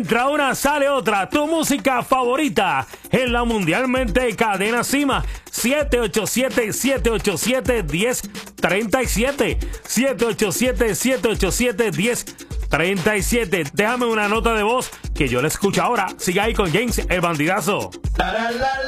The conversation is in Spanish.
Entra una, sale otra. Tu música favorita en la mundialmente cadena Cima. 787-787-1037. 787-787-1037. Déjame una nota de voz que yo la escucho ahora. Siga ahí con James, el bandidazo.